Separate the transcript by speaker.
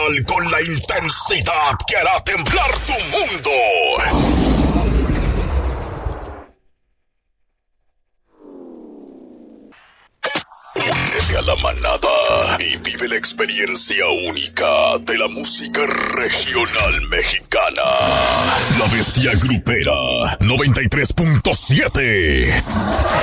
Speaker 1: Con la intensidad que hará temblar tu mundo. Únete a la manada y vive la experiencia única de la música regional mexicana. La Bestia Grupera 93.7.